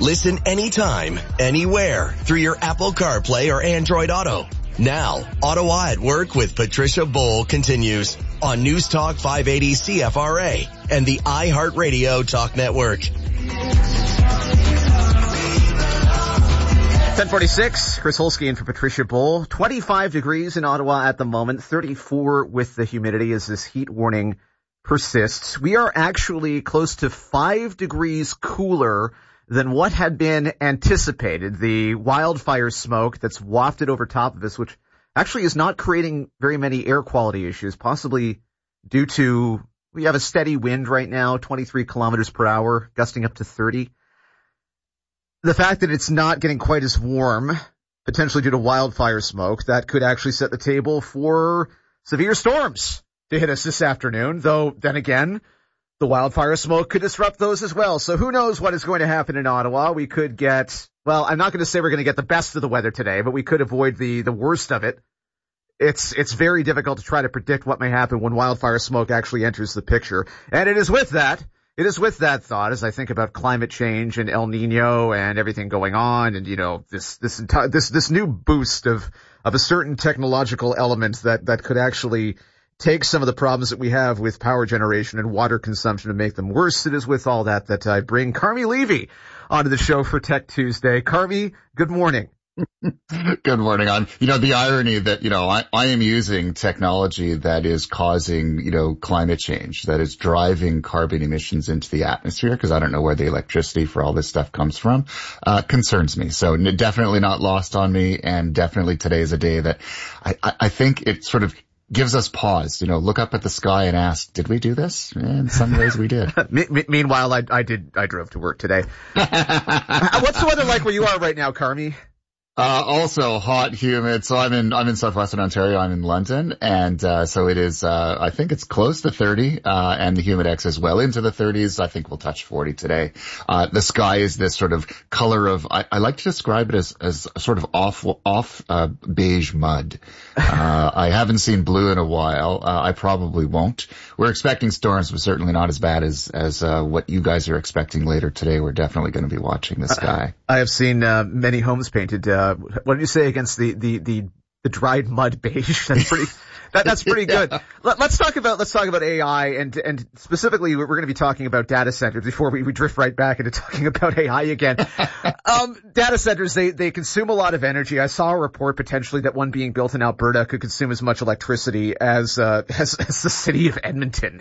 Listen anytime, anywhere through your Apple CarPlay or Android Auto. Now, Ottawa at Work with Patricia Bowl continues on News Talk 580 CFRA and the iHeartRadio Talk Network. 10:46, Chris Holsky in for Patricia Bowl. 25 degrees in Ottawa at the moment, 34 with the humidity as this heat warning persists. We are actually close to 5 degrees cooler than what had been anticipated. The wildfire smoke that's wafted over top of us, which actually is not creating very many air quality issues, possibly due to we have a steady wind right now, 23 kilometers per hour, gusting up to 30. The fact that it's not getting quite as warm, potentially due to wildfire smoke, that could actually set the table for severe storms to hit us this afternoon, though then again, the wildfire smoke could disrupt those as well. So who knows what is going to happen in Ottawa. We could get, well, I'm not going to say we're going to get the best of the weather today, but we could avoid the worst of it. It's very difficult to try to predict what may happen when wildfire smoke actually enters the picture. And it is with that thought, as I think about climate change and El Nino and everything going on, and, you know, this new boost of a certain technological element that could actually take some of the problems that we have with power generation and water consumption and make them worse. It is with all that I bring Carmi Levy onto the show for Tech Tuesday. Carmi, good morning. Good morning. The irony that, I am using technology that is causing, climate change, that is driving carbon emissions into the atmosphere, because I don't know where the electricity for all this stuff comes from, concerns me. So definitely not lost on me. And definitely today is a day that I think it sort of gives us pause, look up at the sky and ask, did we do this? In some ways we did. Meanwhile, I drove to work today. What's the weather like where you are right now, Carmi? Also hot, humid. So I'm in southwestern Ontario. I'm in London. And, so it is, I think it's close to 30, and the humidex is well into the 30s. I think we'll touch 40 today. The sky is this sort of color of, I like to describe it as sort of off beige mud. I haven't seen blue in a while. I probably won't. We're expecting storms, but certainly not as bad as what you guys are expecting later today. We're definitely going to be watching the sky. I have seen, many homes painted, what did you say against the dried mud beige? That's pretty good. Yeah. Let's talk about AI and specifically we're going to be talking about data centers before we drift right back into talking about AI again. Data centers, they consume a lot of energy. I saw a report potentially that one being built in Alberta could consume as much electricity as the city of Edmonton.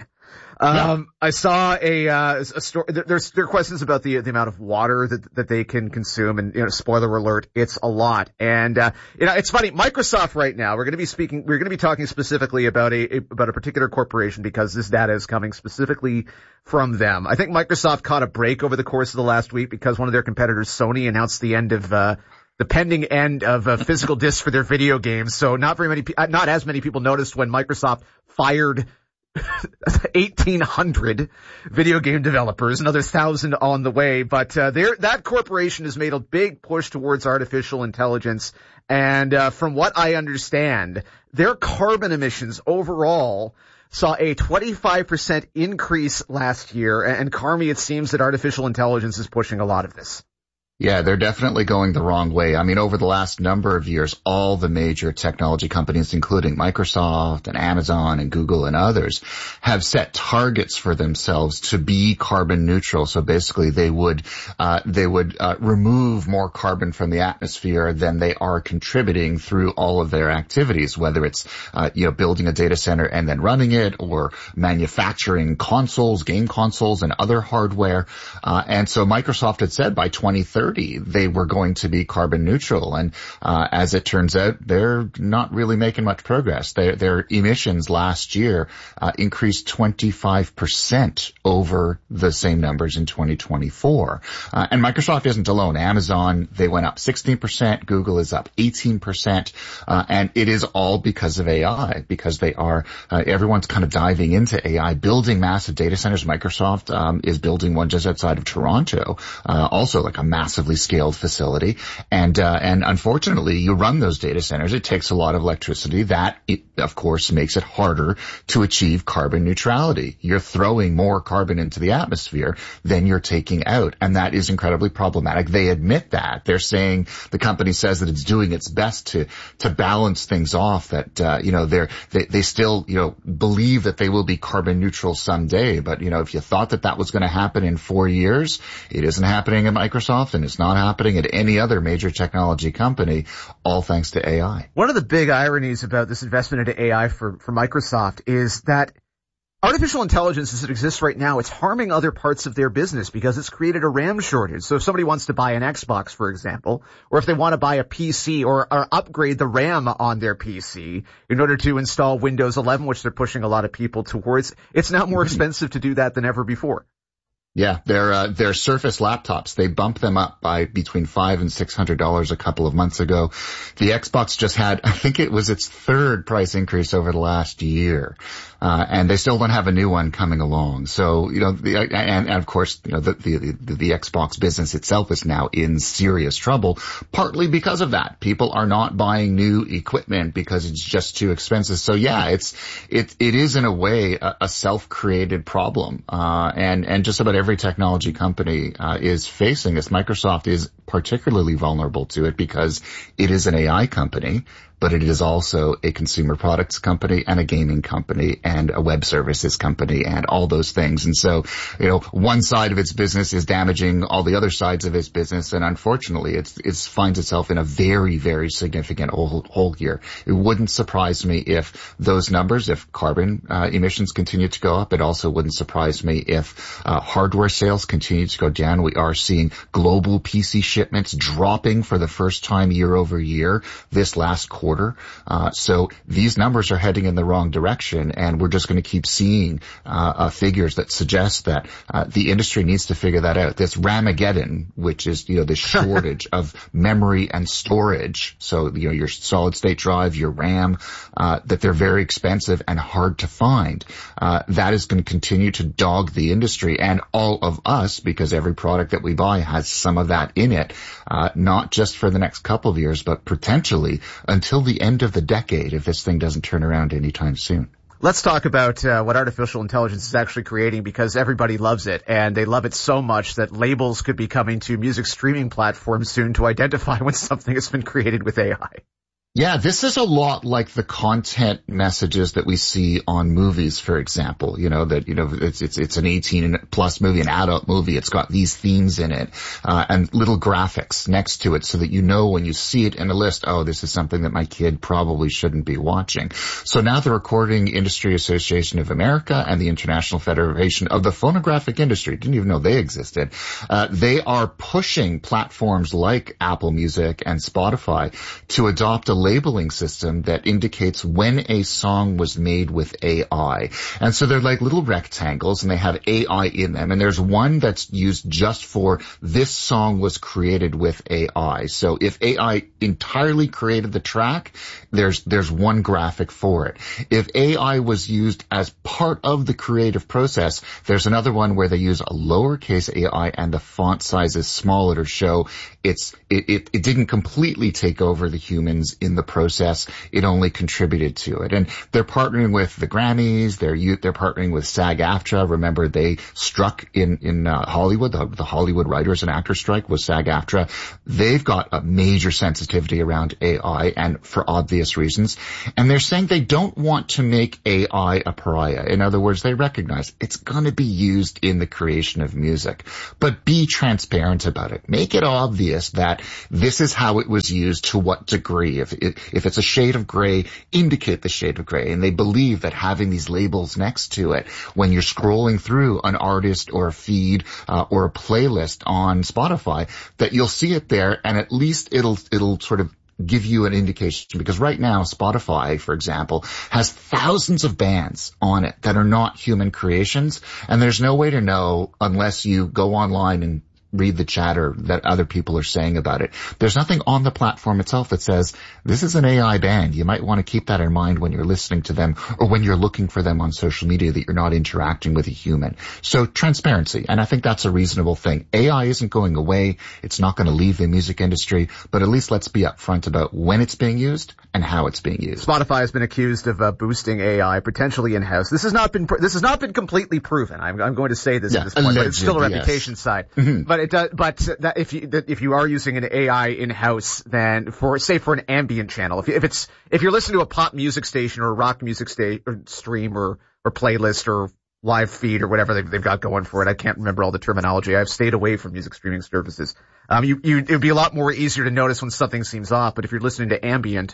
I saw a story. There are questions about the amount of water that they can consume, and spoiler alert, it's a lot. And it's funny. Microsoft right now, we're going to be talking specifically about a particular corporation because this data is coming specifically from them. I think Microsoft caught a break over the course of the last week because one of their competitors, Sony, announced the end of the pending end of physical discs for their video games. So not as many people noticed when Microsoft fired 1,800 video game developers, another 1,000 on the way. But that corporation has made a big push towards artificial intelligence. And from what I understand, their carbon emissions overall saw a 25% increase last year. And Carmi, it seems that artificial intelligence is pushing a lot of this. Yeah, they're definitely going the wrong way. I mean, over the last number of years, all the major technology companies, including Microsoft and Amazon and Google and others, have set targets for themselves to be carbon neutral. So basically they would remove more carbon from the atmosphere than they are contributing through all of their activities, whether it's, building a data center and then running it, or manufacturing consoles, game consoles and other hardware. And so Microsoft had said by 2030, they were going to be carbon neutral. And as it turns out, they're not really making much progress. Their emissions last year increased 25% over the same numbers in 2024. And Microsoft isn't alone. Amazon, they went up 16%. Google is up 18%. And it is all because of AI, because they are, everyone's kind of diving into AI, building massive data centers. Microsoft is building one just outside of Toronto, also like a massive massively scaled facility. And unfortunately, you run those data centers. It takes a lot of electricity. That, of course, makes it harder to achieve carbon neutrality. You're throwing more carbon into the atmosphere than you're taking out. And that is incredibly problematic. They admit that. They're saying, the company says that it's doing its best to balance things off, that, they still, believe that they will be carbon neutral someday. But, if you thought that was going to happen in 4 years, it isn't happening at Microsoft, and it's not happening at any other major technology company, all thanks to AI. One of the big ironies about this investment into AI for Microsoft is that artificial intelligence as it exists right now, it's harming other parts of their business because it's created a RAM shortage. So if somebody wants to buy an Xbox, for example, or if they want to buy a PC or upgrade the RAM on their PC in order to install Windows 11, which they're pushing a lot of people towards, it's now more expensive to do that than ever before. Yeah, their Surface laptops, they bumped them up by between $500 and $600 a couple of months ago. The Xbox just had, I think it was its third price increase over the last year. And they still don't have a new one coming along. So, and of course, the Xbox business itself is now in serious trouble, partly because of that. People are not buying new equipment because it's just too expensive. So yeah, it is in a way a self-created problem. And just about every technology company, is facing this. Microsoft is particularly vulnerable to it because it is an AI company, but it is also a consumer products company and a gaming company and a web services company and all those things. And so, one side of its business is damaging all the other sides of its business. And unfortunately, it finds itself in a very, very significant hole here. It wouldn't surprise me if those numbers, if carbon emissions continue to go up. It also wouldn't surprise me if hardware sales continue to go down. We are seeing global PC shipments dropping for the first time year over year this last quarter. So these numbers are heading in the wrong direction, and we're just going to keep seeing figures that suggest that the industry needs to figure that out. This Ramageddon, which is the shortage of memory and storage, so your solid state drive, your RAM, that they're very expensive and hard to find. That is going to continue to dog the industry and all of us, because every product that we buy has some of that in it, not just for the next couple of years, but potentially until the end of the decade if this thing doesn't turn around anytime soon. Let's talk about what artificial intelligence is actually creating, because everybody loves it, and they love it so much that labels could be coming to music streaming platforms soon to identify when something has been created with AI. Yeah, this is a lot like the content messages that we see on movies, for example. It's an 18+ movie, an adult movie. It's got these themes in it, and little graphics next to it so that when you see it in a list, oh, this is something that my kid probably shouldn't be watching. So now the Recording Industry Association of America and the International Federation of the Phonographic Industry, didn't even know they existed, they are pushing platforms like Apple Music and Spotify to adopt a labeling system that indicates when a song was made with AI. And so they're like little rectangles, and they have AI in them. And there's one that's used just for this song was created with AI. So if AI entirely created the track, there's one graphic for it. If AI was used as part of the creative process, there's another one where they use a lowercase AI and the font size is smaller to show it didn't completely take over the humans in the process. It only contributed to it. And they're partnering with the Grammys. They're partnering with SAG-AFTRA. Remember, they struck in Hollywood. The Hollywood Writers and Actors strike was SAG-AFTRA. They've got a major sensitivity around AI, and for obvious reasons. And they're saying they don't want to make AI a pariah. In other words, they recognize it's going to be used in the creation of music, but be transparent about it. Make it obvious that this is how it was used, to what degree. If it's a shade of gray, indicate the shade of gray. And they believe that having these labels next to it when you're scrolling through an artist or a feed or a playlist on Spotify, that you'll see it there, and at least it'll sort of give you an indication, because right now Spotify, for example, has thousands of bands on it that are not human creations, and there's no way to know unless you go online and read the chatter that other people are saying about it. There's nothing on the platform itself that says, this is an AI band. You might want to keep that in mind when you're listening to them or when you're looking for them on social media, that you're not interacting with a human. So transparency. And I think that's a reasonable thing. AI isn't going away. It's not going to leave the music industry, but at least let's be upfront about when it's being used and how it's being used. Spotify has been accused of boosting AI potentially in-house. This has not been completely proven. I'm going to say this at this point, but it's still a reputation side. Mm-hmm. But if you are using an AI in-house, then for an ambient channel, if you're listening to a pop music station or a rock music stream or playlist or live feed or whatever they've got going for it, I can't remember all the terminology. I've stayed away from music streaming services. It would be a lot more easier to notice when something seems off. But if you're listening to ambient,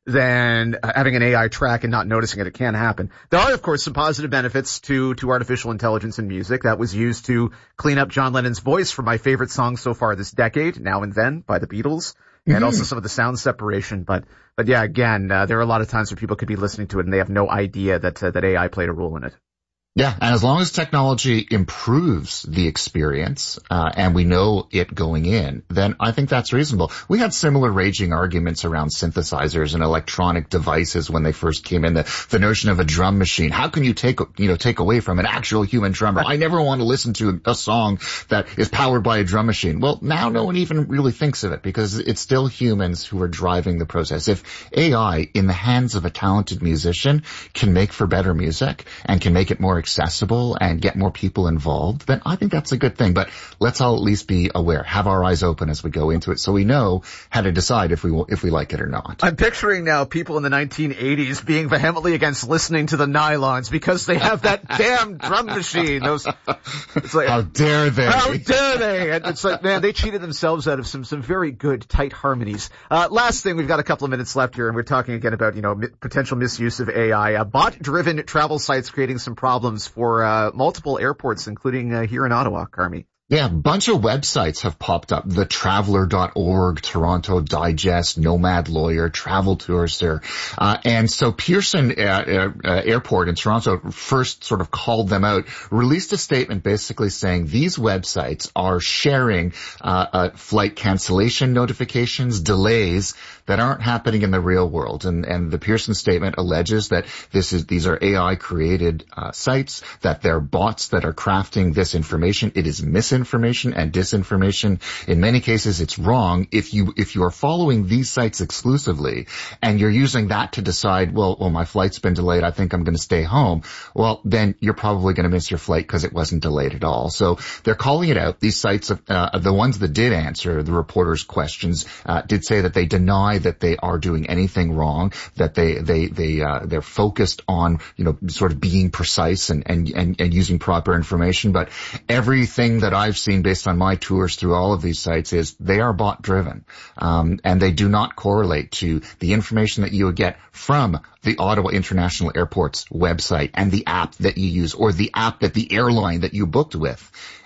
then having an AI track and not noticing it can happen. There are, of course, some positive benefits to artificial intelligence in music. That was used to clean up John Lennon's voice for my favorite song so far this decade, Now and Then by the Beatles, and also some of the sound separation. But yeah, again, there are a lot of times where people could be listening to it and they have no idea that AI played a role in it. Yeah, and as long as technology improves the experience, and we know it going in, then I think that's reasonable. We had similar raging arguments around synthesizers and electronic devices when they first came in. The notion of a drum machine. How can you take away from an actual human drummer? I never want to listen to a song that is powered by a drum machine. Well, now no one even really thinks of it because it's still humans who are driving the process. If AI in the hands of a talented musician can make for better music and can make it more accessible and get more people involved, then I think that's a good thing. But let's all at least be aware, have our eyes open as we go into it so we know how to decide if we like it or not. I'm picturing now people in the 1980s being vehemently against listening to the Nylons because they have that damn drum machine. It's like, how dare they? How dare they? And it's like, man, they cheated themselves out of some very good, tight harmonies. Last thing, we've got a couple of minutes left here, and we're talking again about, potential misuse of AI. Bot-driven travel sites creating some problems for multiple airports, including here in Ottawa, Carmi. Yeah, a bunch of websites have popped up. TheTraveler.org, Toronto Digest, Nomad Lawyer, Travel Tourster. And so Pearson Airport in Toronto first sort of called them out, released a statement basically saying these websites are sharing flight cancellation notifications, delays that aren't happening in the real world. And the Pearson statement alleges that these are AI created sites, that they're bots that are crafting this information. It is misinformation and disinformation. In many cases, it's wrong. If you are following these sites exclusively and you're using that to decide, well, my flight's been delayed, I think I'm going to stay home. Well, then you're probably going to miss your flight because it wasn't delayed at all. So they're calling it out. These sites, the ones that did answer the reporters' questions, did say that they deny that they are doing anything wrong, that they're focused on, sort of being precise and using proper information. But everything that I've seen based on my tours through all of these sites is they are bot driven. And they do not correlate to the information that you would get from the Ottawa International Airport's website and the app that you use or the app that the airline that you booked with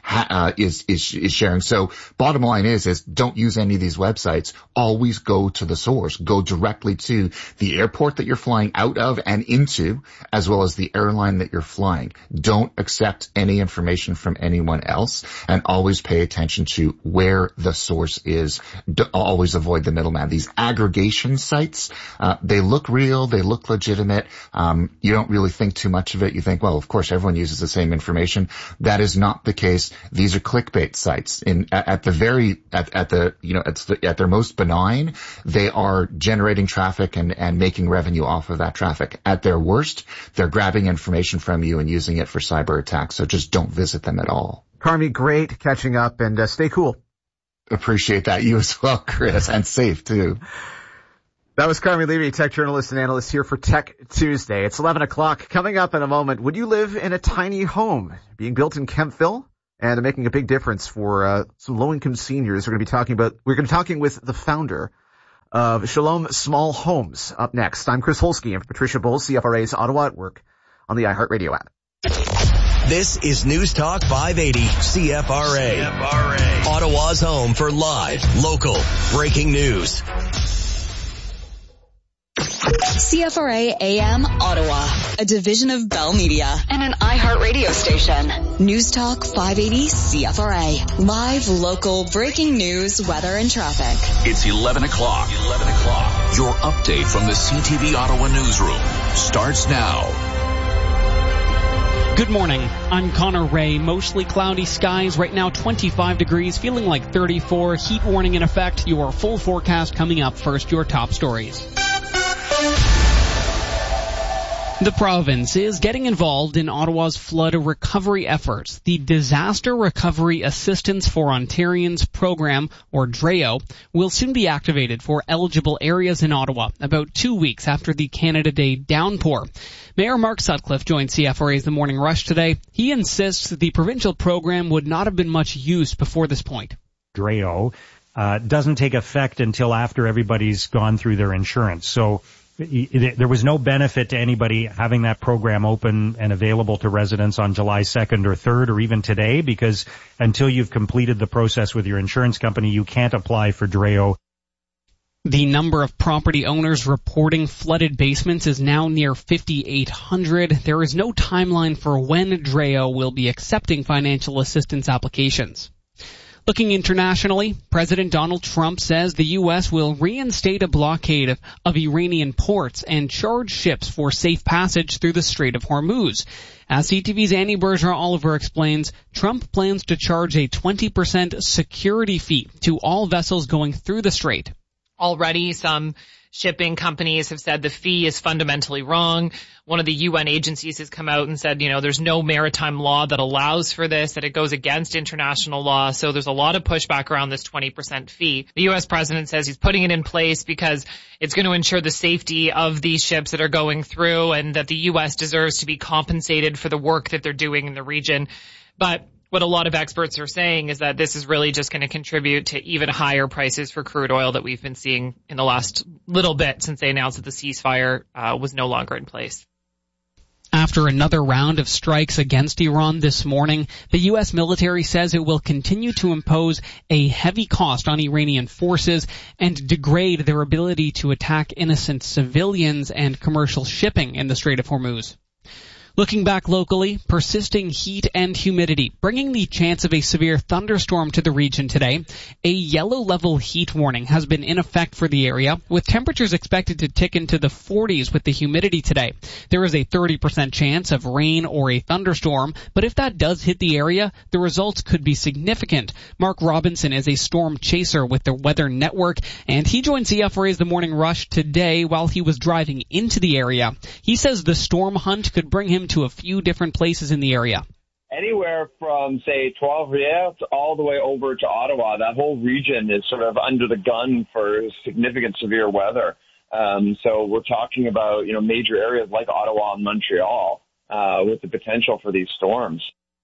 is sharing. So bottom line is don't use any of these websites. Always go to the source. Go directly to the airport that you're flying out of and into, as well as the airline that you're flying. Don't accept any information from anyone else, and always pay attention to where the source is. Always avoid the middleman. These aggregation sites, they look real, they look legitimate. You don't really think too much of it. You think, well, of course everyone uses the same information. That is not the case. These are clickbait sites. At their most benign, they are generating traffic and making revenue off of that traffic. At their worst, they're grabbing information from you and using it for cyber attacks. So just don't visit them at all. Carmi, great catching up, and stay cool. Appreciate that. You as well, Chris, and safe too. That was Carmi Levy, tech journalist and analyst here for Tech Tuesday. It's 11 o'clock. Coming up in a moment, would you live in a tiny home being built in Kemptville? And making a big difference for some low-income seniors. We're going to be talking with the founder of Shalom Small Homes up next. I'm Chris Holsky and for Patricia Bowles, CFRA's Ottawa at Work on the iHeartRadio app. This is News Talk 580 CFRA. Ottawa's home for live, local, breaking news. CFRA AM Ottawa, a division of Bell Media and an iHeart radio station. News Talk 580 CFRA. Live, local, breaking news, weather, and traffic. It's 11 o'clock. Your update from the CTV Ottawa newsroom starts now. Good morning. I'm Connor Ray. Mostly cloudy skies. Right now 25 degrees, feeling like 34. Heat warning in effect. Your full forecast coming up. First, your top stories. The province is getting involved in Ottawa's flood recovery efforts. The Disaster Recovery Assistance for Ontarians program, or DREO, will soon be activated for eligible areas in Ottawa, about 2 weeks after the Canada Day downpour. Mayor Mark Sutcliffe joined CFRA's The Morning Rush today. He insists the provincial program would not have been much use before this point. DREO doesn't take effect until after everybody's gone through their insurance. So there was no benefit to anybody having that program open and available to residents on July 2nd or 3rd or even today, because until you've completed the process with your insurance company, you can't apply for DREO. The number of property owners reporting flooded basements is now near 5,800. There is no timeline for when DREO will be accepting financial assistance applications. Looking internationally, President Donald Trump says the U.S. will reinstate a blockade of Iranian ports and charge ships for safe passage through the Strait of Hormuz. As CTV's Annie Bergeron-Oliver explains, Trump plans to charge a 20% security fee to all vessels going through the strait. Already, some shipping companies have said the fee is fundamentally wrong. One of the UN agencies has come out and said, there's no maritime law that allows for this, that it goes against international law. So there's a lot of pushback around this 20% fee. The U.S. president says he's putting it in place because it's going to ensure the safety of these ships that are going through and that the U.S. deserves to be compensated for the work that they're doing in the region. But what a lot of experts are saying is that this is really just going to contribute to even higher prices for crude oil that we've been seeing in the last little bit since they announced that the ceasefire was no longer in place. After another round of strikes against Iran this morning, the U.S. military says it will continue to impose a heavy cost on Iranian forces and degrade their ability to attack innocent civilians and commercial shipping in the Strait of Hormuz. Looking back locally, persisting heat and humidity, bringing the chance of a severe thunderstorm to the region today. A yellow-level heat warning has been in effect for the area, with temperatures expected to tick into the 40s with the humidity today. There is a 30% chance of rain or a thunderstorm, but if that does hit the area, the results could be significant. Mark Robinson is a storm chaser with the Weather Network, and he joined CFRA's The Morning Rush today while he was driving into the area. He says the storm hunt could bring him to a few different places in the area. Anywhere from, say, Trois-Rivières all the way over to Ottawa, that whole region is sort of under the gun for significant severe weather. So we're talking about, major areas like Ottawa and Montreal with the potential for these storms.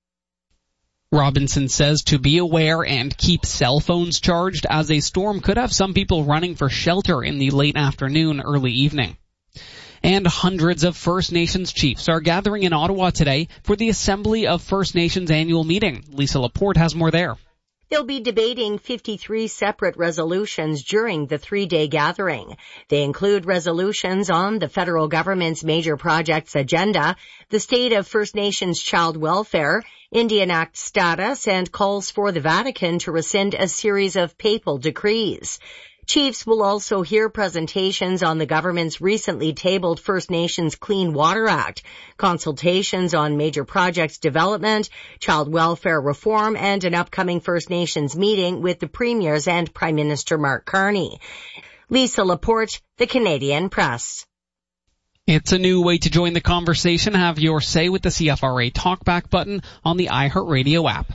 Robinson says to be aware and keep cell phones charged, as a storm could have some people running for shelter in the late afternoon, early evening. And hundreds of First Nations chiefs are gathering in Ottawa today for the Assembly of First Nations annual meeting. Lisa Laporte has more there. They'll be debating 53 separate resolutions during the 3-day gathering. They include resolutions on the federal government's major projects agenda, the state of First Nations child welfare, Indian Act status, and calls for the Vatican to rescind a series of papal decrees. Chiefs will also hear presentations on the government's recently tabled First Nations Clean Water Act, consultations on major projects development, child welfare reform, and an upcoming First Nations meeting with the premiers and Prime Minister Mark Carney. Lisa Laporte, The Canadian Press. It's a new way to join the conversation. Have your say with the CFRA Talkback button on the iHeartRadio app.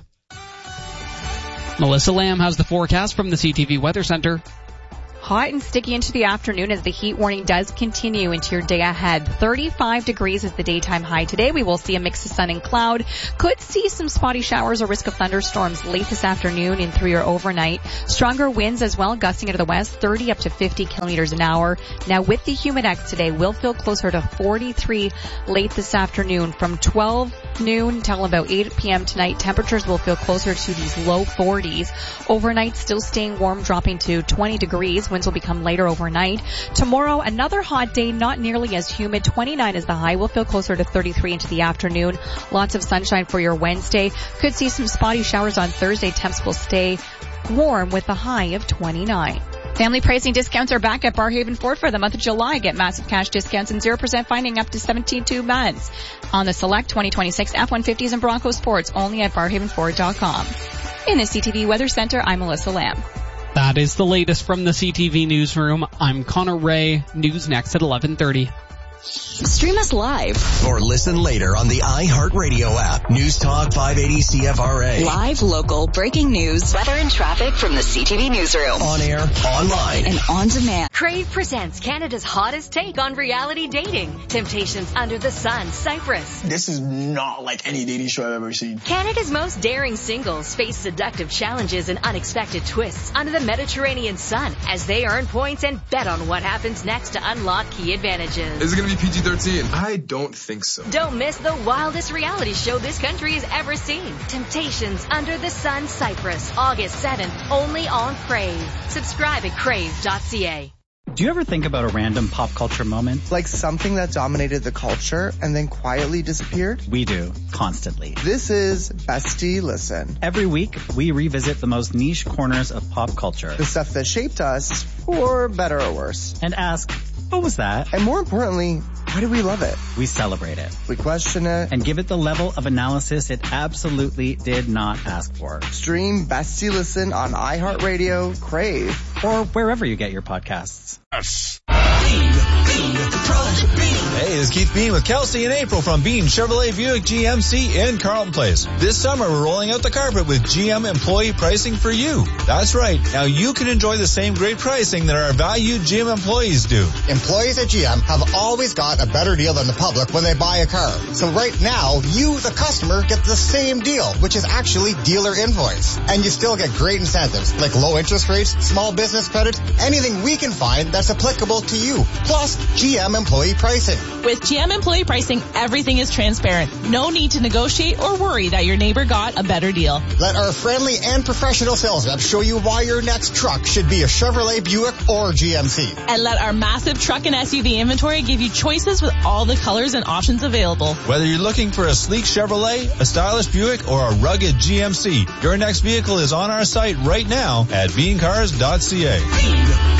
Melissa Lamb has the forecast from the CTV Weather Center. Hot and sticky into the afternoon as the heat warning does continue into your day ahead. 35 degrees is the daytime high today. We will see a mix of sun and cloud. Could see some spotty showers or risk of thunderstorms late this afternoon and through your overnight. Stronger winds as well, gusting into the west, 30 up to 50 kilometers an hour. Now with the Humidex today, we'll feel closer to 43 late this afternoon. From 12 noon until about 8 p.m. tonight, temperatures will feel closer to these low 40s. Overnight, still staying warm, dropping to 20 degrees. winds will become lighter overnight. Tomorrow, another hot day, not nearly as humid. 29 is the high. We'll feel closer to 33 into the afternoon. Lots of sunshine for your Wednesday. Could see some spotty showers on Thursday. Temps will stay warm with a high of 29. Family pricing discounts are back at Barrhaven Ford for the month of July. Get massive cash discounts and 0% financing up to 72 months on the select 2026 F-150s and Bronco Sports, only at barrhavenford.com. In the CTV Weather Center, I'm Melissa Lamb. That is the latest from the CTV Newsroom. I'm Connor Ray. News next at 11:30. Stream us live or listen later on the iHeartRadio app. News Talk 580 CFRA. Live, local, breaking news, weather and traffic from the CTV Newsroom. On air, online, and on demand. Crave presents Canada's hottest take on reality dating. Temptations Under the Sun, Cyprus. This is not like any dating show I've ever seen. Canada's most daring singles face seductive challenges and unexpected twists under the Mediterranean sun as they earn points and bet on what happens next to unlock key advantages. Is it going to be PG-13? I don't think so. Don't miss the wildest reality show this country has ever seen. Temptations Under the Sun, Cyprus, August 7th, only on Crave. Subscribe at crave.ca. Do you ever think about a random pop culture moment? Like something that dominated the culture and then quietly disappeared? We do, constantly. This is Bestie Listen. Every week, we revisit the most niche corners of pop culture. The stuff that shaped us, for better or worse. And ask, what was that? And more importantly, why do we love it? We celebrate it. We question it. And give it the level of analysis it absolutely did not ask for. Stream Bestie Listen on iHeartRadio, Crave, or wherever you get your podcasts. Yes. Hey, this is Keith Bean with Kelsey and April from Bean Chevrolet Buick GMC in Carlton Place. This summer, we're rolling out the carpet with GM employee pricing for you. That's right. Now you can enjoy the same great pricing that our valued GM employees do. Employees at GM have always got a better deal than the public when they buy a car. So right now, you, the customer, get the same deal, which is actually dealer invoice. And you still get great incentives like low interest rates, small business credit, anything we can find that's applicable to you. Plus, GM employee pricing. With GM employee pricing, everything is transparent. No need to negotiate or worry that your neighbor got a better deal. Let our friendly and professional sales reps show you why your next truck should be a Chevrolet Buick or GMC. And let our massive truck and SUV inventory give you choices with all the colors and options available. Whether you're looking for a sleek Chevrolet, a stylish Buick, or a rugged GMC, your next vehicle is on our site right now at beancars.ca.